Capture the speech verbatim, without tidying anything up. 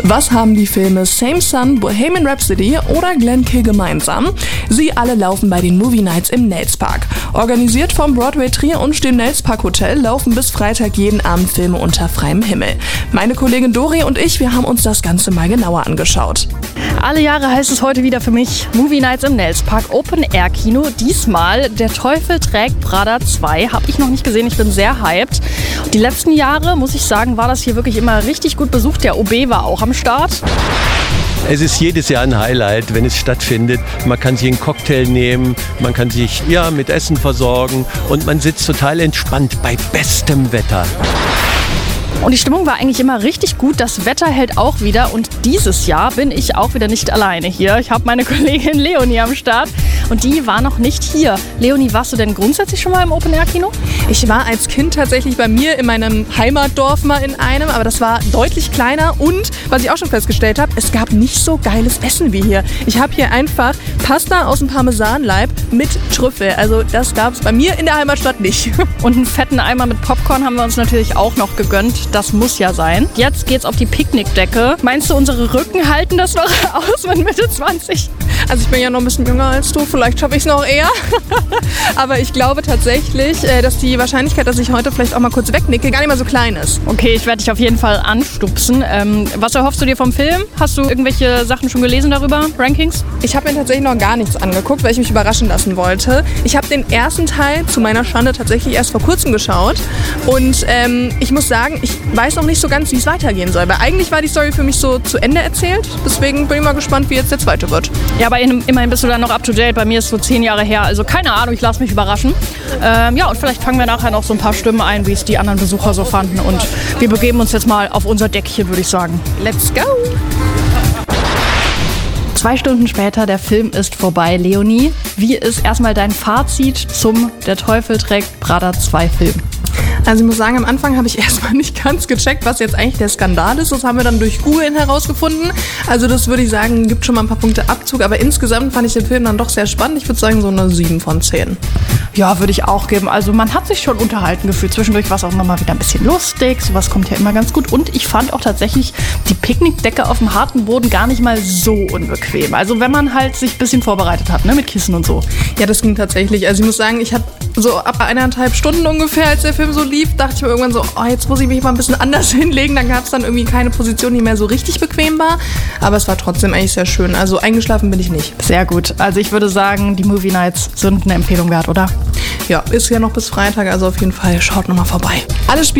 Was haben die Filme Same Sun, Bohemian Rhapsody oder Glenkill gemeinsam? Sie alle laufen bei den Movie Nights im Nelspark. Organisiert vom Broadway Trier und dem Nelspark Hotel laufen bis Freitag jeden Abend Filme unter freiem Himmel. Meine Kollegin Dori und ich, wir haben uns das Ganze mal genauer angeschaut. Alle Jahre heißt es heute wieder für mich Movie Nights im Nelspark Open Air Kino. Diesmal Der Teufel trägt Prada zwei. Habe ich noch nicht gesehen, ich bin sehr hyped. Die letzten Jahre, muss ich sagen, war das hier wirklich immer richtig gut besucht. Der O B war auch am Start. Es ist jedes Jahr ein Highlight, wenn es stattfindet. Man kann sich einen Cocktail nehmen, man kann sich ja, mit Essen versorgen und man sitzt total entspannt bei bestem Wetter. Und die Stimmung war eigentlich immer richtig gut. Das Wetter hält auch wieder. Und dieses Jahr bin ich auch wieder nicht alleine hier. Ich habe meine Kollegin Leonie am Start und die war noch nicht hier. Leonie, warst du denn grundsätzlich schon mal im Open-Air-Kino? Ich war als Kind tatsächlich bei mir in meinem Heimatdorf mal in einem, aber das war deutlich kleiner und, was ich auch schon festgestellt habe, es gab nicht so geiles Essen wie hier. Ich habe hier einfach Pasta aus dem Parmesanleib mit Trüffel. Also das gab es bei mir in der Heimatstadt nicht. Und einen fetten Eimer mit Popcorn haben wir uns natürlich auch noch gegönnt. Das muss ja sein. Jetzt geht's auf die Picknickdecke. Meinst du, unsere Rücken halten das noch aus mit Mitte zwanzig? Also ich bin ja noch ein bisschen jünger als du, vielleicht schaffe ich es noch eher. Aber ich glaube tatsächlich, dass die Wahrscheinlichkeit, dass ich heute vielleicht auch mal kurz wegnicke, gar nicht mal so klein ist. Okay, ich werde dich auf jeden Fall anstupsen. Ähm, was erhoffst du dir vom Film? Hast du irgendwelche Sachen schon gelesen darüber? Rankings? Ich habe mir tatsächlich noch gar nichts angeguckt, weil ich mich überraschen lassen wollte. Ich habe den ersten Teil zu meiner Schande tatsächlich erst vor kurzem geschaut. Und ähm, ich muss sagen, ich weiß noch nicht so ganz, wie es weitergehen soll. Weil eigentlich war die Story für mich so zu Ende erzählt. Deswegen bin ich mal gespannt, wie jetzt der zweite wird. Ja, aber immerhin bist du dann noch up to date. Bei mir ist es so zehn Jahre her. Also keine Ahnung, ich lasse mich überraschen. Ähm, ja, und vielleicht fangen wir nachher noch so ein paar Stimmen ein, wie es die anderen Besucher so fanden. Und wir begeben uns jetzt mal auf unser Deckchen, würde ich sagen. Let's go! Zwei Stunden später, der Film ist vorbei. Leonie, wie ist erstmal dein Fazit zum Der Teufel trägt Prada zwei Film? Also ich muss sagen, am Anfang habe ich erstmal nicht ganz gecheckt, was jetzt eigentlich der Skandal ist. Das haben wir dann durch Google herausgefunden. Also das würde ich sagen, gibt schon mal ein paar Punkte Abzug. Aber insgesamt fand ich den Film dann doch sehr spannend. Ich würde sagen, so eine sieben von zehn. Ja, würde ich auch geben. Also man hat sich schon unterhalten gefühlt. Zwischendurch war es auch immer mal wieder ein bisschen lustig. Sowas kommt ja immer ganz gut. Und ich fand auch tatsächlich die Picknickdecke auf dem harten Boden gar nicht mal so unbequem. Also wenn man halt sich ein bisschen vorbereitet hat, ne, mit Kissen und so. Ja, das ging tatsächlich. Also ich muss sagen, ich habe so ab eineinhalb Stunden ungefähr, als der Film so lief, dachte ich mir irgendwann so, oh, jetzt muss ich mich mal ein bisschen anders hinlegen. Dann gab es dann irgendwie keine Position, die mehr so richtig bequem war. Aber es war trotzdem eigentlich sehr schön. Also eingeschlafen bin ich nicht. Sehr gut. Also ich würde sagen, die Movie Nights sind eine Empfehlung wert, oder? Ja, ist ja noch bis Freitag, also auf jeden Fall schaut nochmal vorbei. Alle